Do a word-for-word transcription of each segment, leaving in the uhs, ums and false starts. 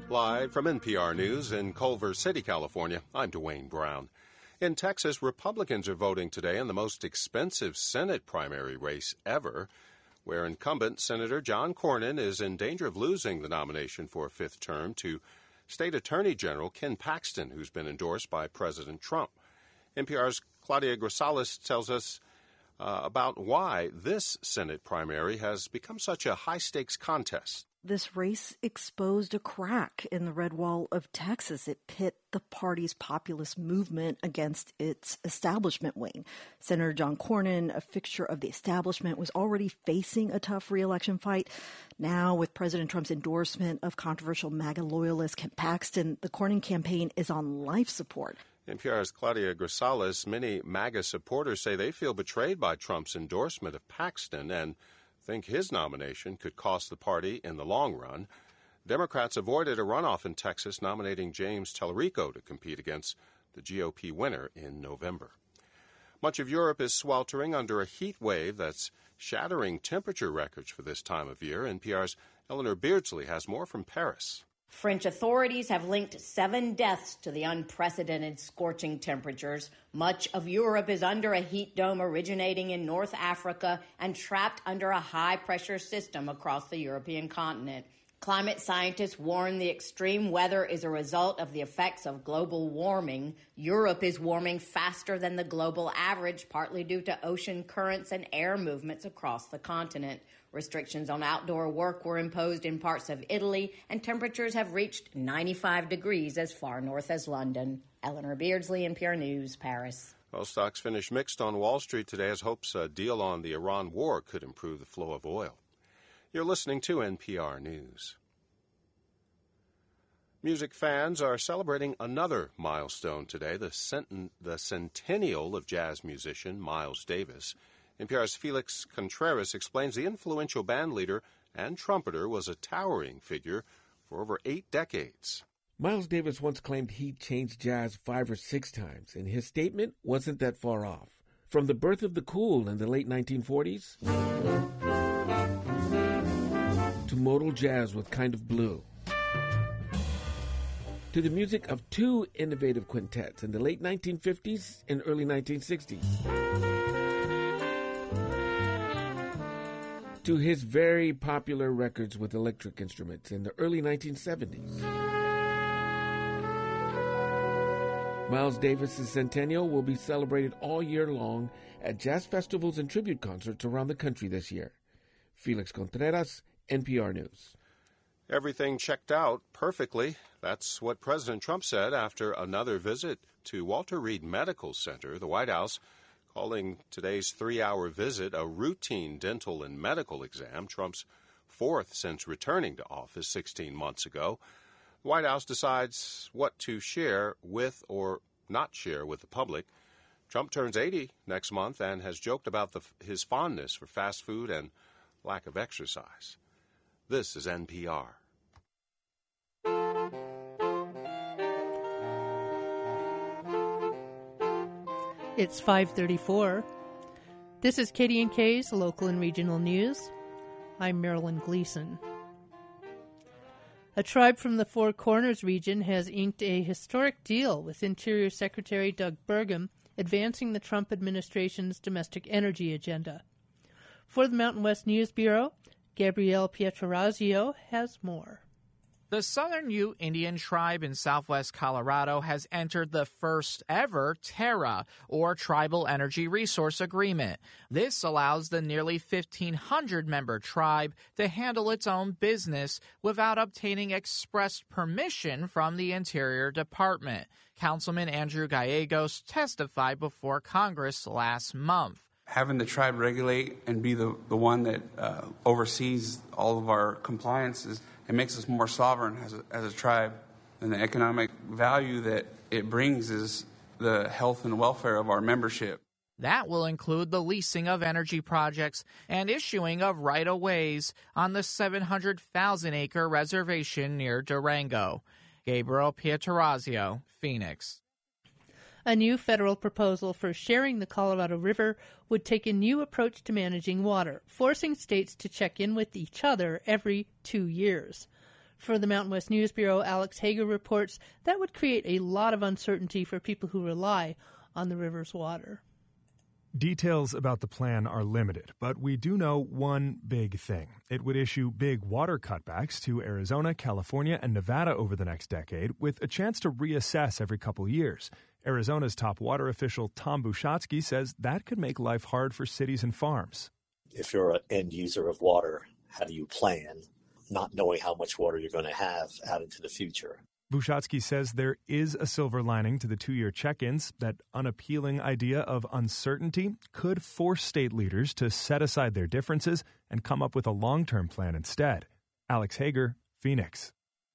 Live from N P R News in Culver City, California, I'm Dwayne Brown. In Texas, Republicans are voting today in the most expensive Senate primary race ever, where incumbent Senator John Cornyn is in danger of losing the nomination for a fifth term to State Attorney General Ken Paxton, who's been endorsed by President Trump. N P R's Claudia Grisales tells us uh, about why this Senate primary has become such a high-stakes contest. This race exposed a crack in the red wall of Texas. It pit the party's populist movement against its establishment wing. Senator John Cornyn, a fixture of the establishment, was already facing a tough re-election fight. Now, with President Trump's endorsement of controversial MAGA loyalist Ken Paxton, the Cornyn campaign is on life support. N P R's Claudia Grisales, many MAGA supporters say they feel betrayed by Trump's endorsement of Paxton and think his nomination could cost the party in the long run. Democrats avoided a runoff in Texas, nominating James Tellerico to compete against the G O P winner in November. Much of Europe is sweltering under a heat wave that's shattering temperature records for this time of year. N P R's Eleanor Beardsley has more from Paris. French authorities have linked seven deaths to the unprecedented scorching temperatures. Much of Europe is under a heat dome originating in North Africa and trapped under a high-pressure system across the European continent. Climate scientists warn the extreme weather is a result of the effects of global warming. Europe is warming faster than the global average, partly due to ocean currents and air movements across the continent. Restrictions on outdoor work were imposed in parts of Italy, and temperatures have reached ninety-five degrees as far north as London. Eleanor Beardsley, N P R News, Paris. Well, stocks finished mixed on Wall Street today as hopes a deal on the Iran war could improve the flow of oil. You're listening to N P R News. Music fans are celebrating another milestone today, the, cent- the centennial of jazz musician Miles Davis. N P R's Felix Contreras explains the influential band leader and trumpeter was a towering figure for over eight decades. Miles Davis once claimed he changed jazz five or six times, and his statement wasn't that far off. From the birth of the cool in the late nineteen forties to modal jazz with Kind of Blue, to the music of two innovative quintets in the late nineteen fifties and early nineteen sixties, to his very popular records with electric instruments in the early nineteen seventies. Miles Davis' centennial will be celebrated all year long at jazz festivals and tribute concerts around the country this year. Felix Contreras, N P R News. Everything checked out perfectly. That's what President Trump said after another visit to Walter Reed Medical Center, the White House, calling today's three-hour visit a routine dental and medical exam, Trump's fourth since returning to office sixteen months ago. The White House decides what to share with or not share with the public. Trump turns eighty next month and has joked about the, his fondness for fast food and lack of exercise. This is N P R. It's five thirty-four. This is Katie and Kay's local and regional news. I'm Marilyn Gleason. A tribe from the Four Corners region has inked a historic deal with Interior Secretary Doug Burgum, advancing the Trump administration's domestic energy agenda. For the Mountain West News Bureau, Gabrielle Pietrorazio has more. The Southern Ute Indian tribe in southwest Colorado has entered the first ever TERRA, or Tribal Energy Resource Agreement. This allows the nearly fifteen hundred member tribe to handle its own business without obtaining express permission from the Interior Department. Councilman Andrew Gallegos testified before Congress last month. Having the tribe regulate and be the, the one that uh, oversees all of our compliances, it makes us more sovereign as a, as a tribe. And the economic value that it brings is the health and welfare of our membership. That will include the leasing of energy projects and issuing of right-of-ways on the seven hundred thousand acre reservation near Durango. Gabriel Pietrorazio, Phoenix. A new federal proposal for sharing the Colorado River would take a new approach to managing water, forcing states to check in with each other every two years. For the Mountain West News Bureau, Alex Hager reports that would create a lot of uncertainty for people who rely on the river's water. Details about the plan are limited, but we do know one big thing. It would issue big water cutbacks to Arizona, California, and Nevada over the next decade, with a chance to reassess every couple years. Arizona's top water official Tom Bushatsky says that could make life hard for cities and farms. If you're an end user of water, how do you plan, not knowing how much water you're going to have out into the future? Bushatsky says there is a silver lining to the two-year check-ins. That unappealing idea of uncertainty could force state leaders to set aside their differences and come up with a long-term plan instead. Alex Hager, Phoenix.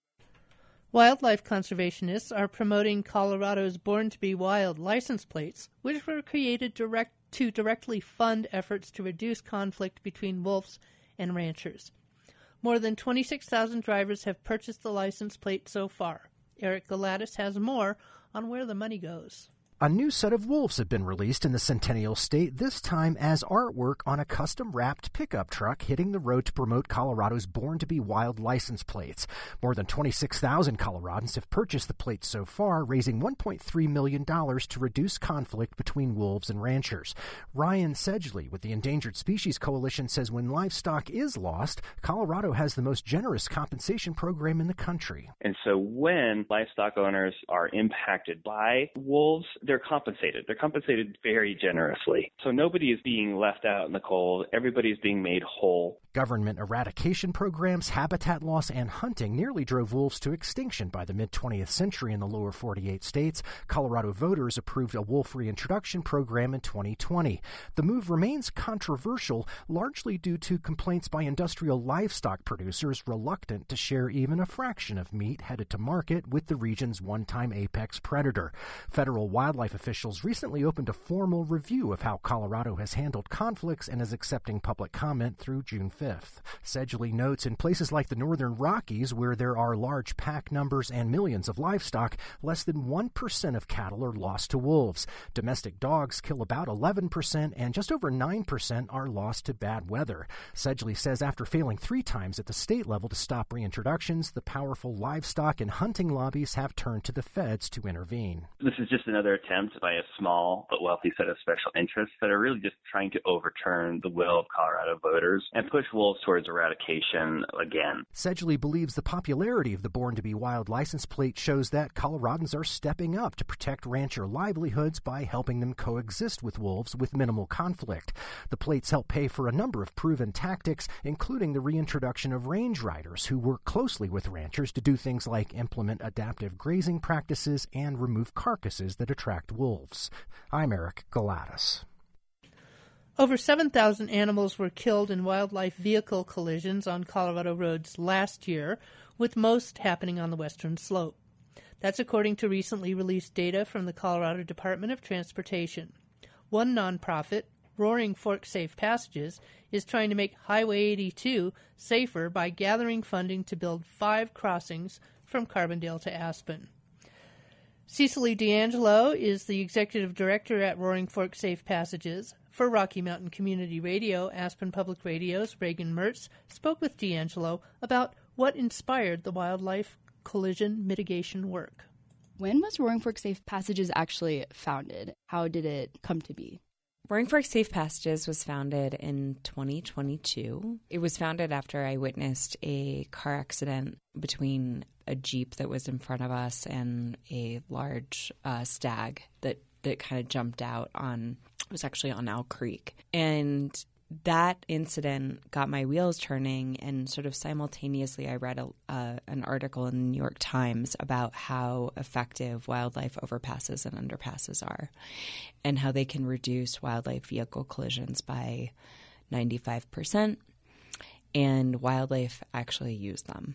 Wildlife conservationists are promoting Colorado's Born to be Wild license plates, which were created direct to directly fund efforts to reduce conflict between wolves and ranchers. More than twenty-six thousand drivers have purchased the license plate so far. Eric Galatis has more on where the money goes. A new set of wolves have been released in the Centennial State, this time as artwork on a custom-wrapped pickup truck hitting the road to promote Colorado's Born to be Wild license plates. More than twenty-six thousand Coloradans have purchased the plates so far, raising one point three million dollars to reduce conflict between wolves and ranchers. Ryan Sedgley with the Endangered Species Coalition says when livestock is lost, Colorado has the most generous compensation program in the country. And so when livestock owners are impacted by wolves, they're compensated. They're compensated very generously. So nobody is being left out in the cold. Everybody's being made whole. Government eradication programs, habitat loss, and hunting nearly drove wolves to extinction by the mid-twentieth century in the lower forty-eight states. Colorado voters approved a wolf reintroduction program in twenty twenty. The move remains controversial, largely due to complaints by industrial livestock producers reluctant to share even a fraction of meat headed to market with the region's one-time apex predator. Federal wildlife officials recently opened a formal review of how Colorado has handled conflicts and is accepting public comment through June fifth. Sedgley notes in places like the Northern Rockies, where there are large pack numbers and millions of livestock, less than one percent of cattle are lost to wolves. Domestic dogs kill about eleven percent, and just over nine percent are lost to bad weather. Sedgley says after failing three times at the state level to stop reintroductions, the powerful livestock and hunting lobbies have turned to the feds to intervene. This is just another attempt by a small but wealthy set of special interests that are really just trying to overturn the will of Colorado voters and push wolves towards eradication again. Sedgley believes the popularity of the Born to be Wild license plate shows that Coloradans are stepping up to protect rancher livelihoods by helping them coexist with wolves with minimal conflict. The plates help pay for a number of proven tactics, including the reintroduction of range riders who work closely with ranchers to do things like implement adaptive grazing practices and remove carcasses that attract wolves. I'm Eric Galatis. Over seven thousand animals were killed in wildlife vehicle collisions on Colorado roads last year, with most happening on the western slope. That's according to recently released data from the Colorado Department of Transportation. One nonprofit, Roaring Fork Safe Passages, is trying to make Highway eighty-two safer by gathering funding to build five crossings from Carbondale to Aspen. Cecily D'Angelo is the executive director at Roaring Fork Safe Passages. For Rocky Mountain Community Radio, Aspen Public Radio's Reagan Mertz spoke with D'Angelo about what inspired the wildlife collision mitigation work. When was Roaring Fork Safe Passages actually founded? How did it come to be? Roaring Fork Safe Passages was founded in twenty twenty-two. It was founded after I witnessed a car accident between a Jeep that was in front of us and a large uh, stag that, that kind of jumped out on, it was actually on Owl Creek. And that incident got my wheels turning, and sort of simultaneously I read a, uh, an article in the New York Times about how effective wildlife overpasses and underpasses are and how they can reduce wildlife vehicle collisions by ninety-five percent, and wildlife actually use them.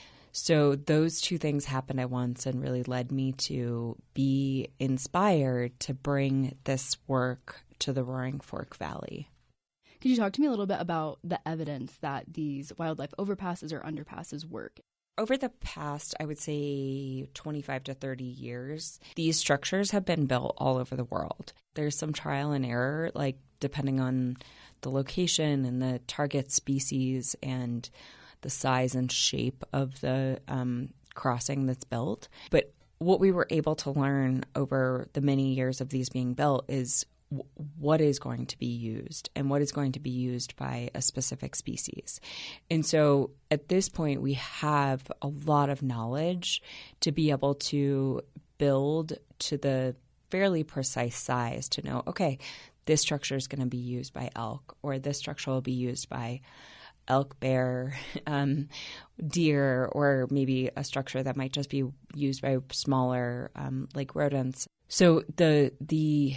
So those two things happened at once and really led me to be inspired to bring this work to the Roaring Fork Valley. Could you talk to me a little bit about the evidence that these wildlife overpasses or underpasses work? Over the past, I would say, twenty-five to thirty years, these structures have been built all over the world. There's some trial and error, like depending on the location and the target species and the size and shape of the um, crossing that's built. But what we were able to learn over the many years of these being built is w- what is going to be used and what is going to be used by a specific species. And so at this point, we have a lot of knowledge to be able to build to the fairly precise size to know, okay, this structure is going to be used by elk, or this structure will be used by elk, bear, um, deer, or maybe a structure that might just be used by smaller um, like rodents. So the the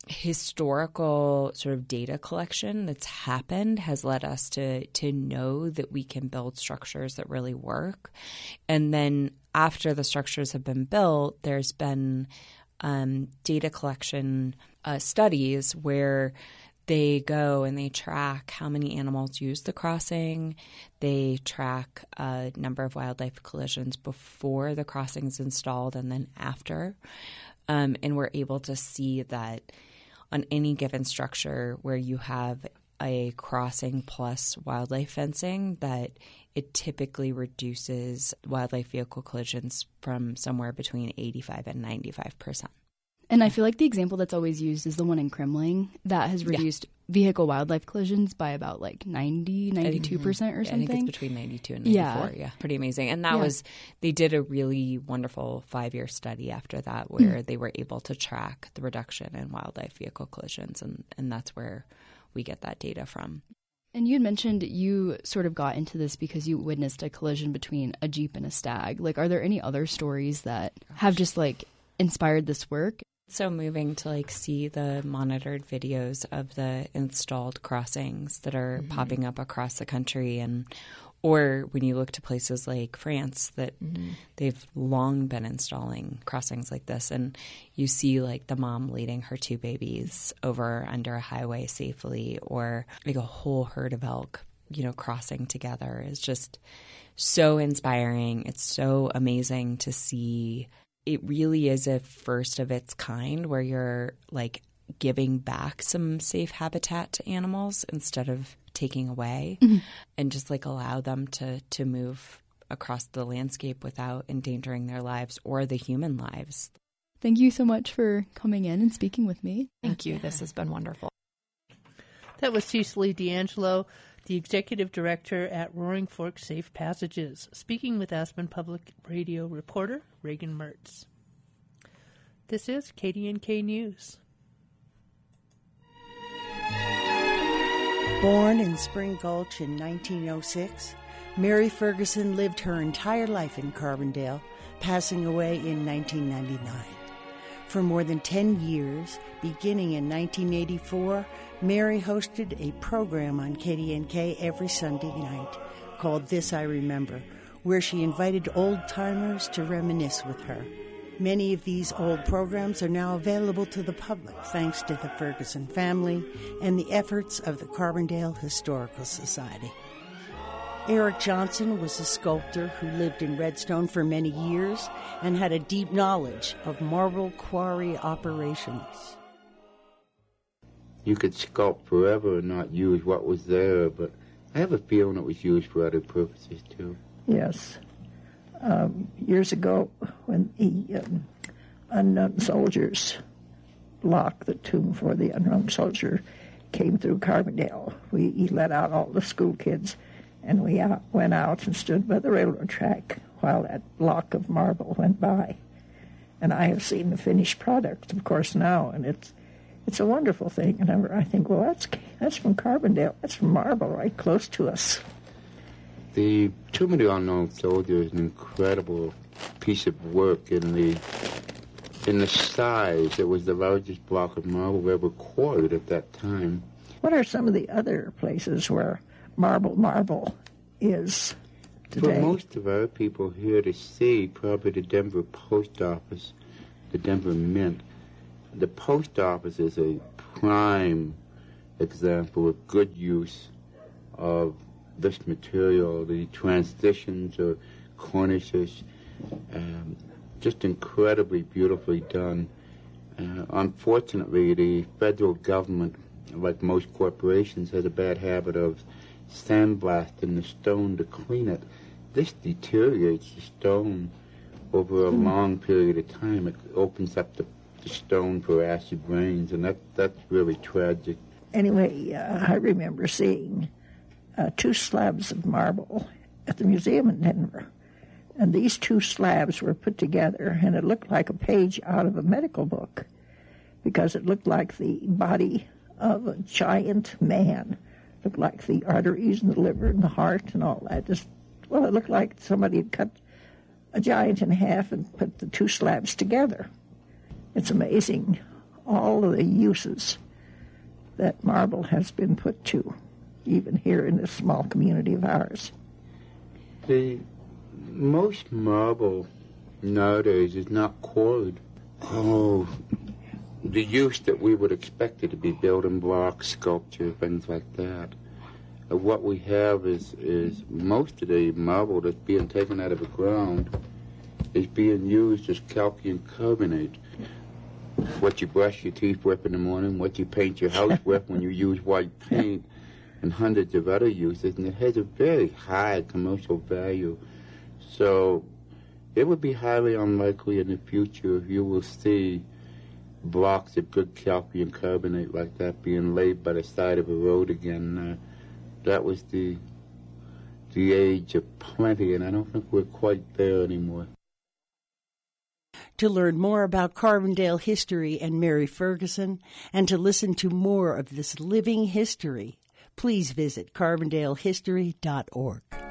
historical sort of data collection that's happened has led us to to know that we can build structures that really work. And then after the structures have been built, there's been um, data collection uh, studies where they go and they track how many animals use the crossing. They track a number of wildlife collisions before the crossing is installed and then after. Um, and we're able to see that on any given structure where you have a crossing plus wildlife fencing, that it typically reduces wildlife vehicle collisions from somewhere between eighty-five and ninety-five percent. And I feel like the example that's always used is the one in Kremling that has reduced yeah. vehicle wildlife collisions by about like ninety, ninety-two percent or yeah, something. I think it's between ninety-two and ninety-four. Yeah, yeah. Pretty amazing. And that yeah. was, they did a really wonderful five-year study after that where mm. they were able to track the reduction in wildlife vehicle collisions. And, and that's where we get that data from. And you had mentioned you sort of got into this because you witnessed a collision between a Jeep and a stag. Like, are there any other stories that have just like inspired this work? So moving to like see the monitored videos of the installed crossings that are mm-hmm. popping up across the country, and or when you look to places like France that mm-hmm. they've long been installing crossings like this, and you see like the mom leading her two babies over under a highway safely, or like a whole herd of elk, you know, crossing together is just so inspiring. It's so amazing to see. It really is a first of its kind where you're like giving back some safe habitat to animals instead of taking away mm-hmm. and just like allow them to, to move across the landscape without endangering their lives or the human lives. Thank you so much for coming in and speaking with me. Thank you. Yeah. This has been wonderful. That was Cecily D'Angelo, the Executive Director at Roaring Fork Safe Passages, speaking with Aspen Public Radio reporter Reagan Mertz. This is K D N K News. Born in Spring Gulch in nineteen oh six, Mary Ferguson lived her entire life in Carbondale, passing away in nineteen ninety-nine. For more than ten years, beginning in nineteen eighty-four, Mary hosted a program on K D N K every Sunday night called This I Remember, where she invited old-timers to reminisce with her. Many of these old programs are now available to the public thanks to the Ferguson family and the efforts of the Carbondale Historical Society. Eric Johnson was a sculptor who lived in Redstone for many years and had a deep knowledge of marble quarry operations. You could sculpt forever and not use what was there, but I have a feeling it was used for other purposes, too. Yes. Um, years ago, when the um, unknown soldiers blocked the tomb for the unknown soldier came through Carbondale, we he let out all the school kids, and we out, went out and stood by the railroad track while that block of marble went by. And I have seen the finished product, of course, now, and it's it's a wonderful thing. And I, I think, well, that's that's from Carbondale. That's from marble right close to us. The Tomb of the Unknown Soldier is an incredible piece of work in the in the size. It was the largest block of marble ever quarried at that time. What are some of the other places where marble marble is today? For most of our people here to see, probably the Denver Post Office, the Denver Mint. The Post Office is a prime example of good use of this material, the transitions or cornices, um, just incredibly beautifully done. Uh, unfortunately, the federal government, like most corporations, has a bad habit of sandblasting the stone to clean it. This deteriorates the stone over a mm. long period of time. It opens up the, the stone for acid rains, and that, that's really tragic. Anyway, uh, I remember seeing uh, two slabs of marble at the museum in Denver. And these two slabs were put together, and it looked like a page out of a medical book because it looked like the body of a giant man. It looked like the arteries and the liver and the heart and all that. Just, well, it looked like somebody had cut a giant in half and put the two slabs together. It's amazing all of the uses that marble has been put to, even here in this small community of ours. The most marble nowadays is not quarried. Oh, the use that we would expect it to be building blocks, sculpture, things like that. Uh, what we have is, is most of the marble that's being taken out of the ground is being used as calcium carbonate. What you brush your teeth with in the morning, what you paint your house with when you use white paint, and hundreds of other uses, and it has a very high commercial value. So it would be highly unlikely in the future if you will see blocks of good calcium carbonate like that being laid by the side of a road again. Uh, that was the the age of plenty, and I don't think we're quite there anymore. To learn more about Carbondale history and Mary Ferguson, and to listen to more of this living history, please visit carbondale history dot org.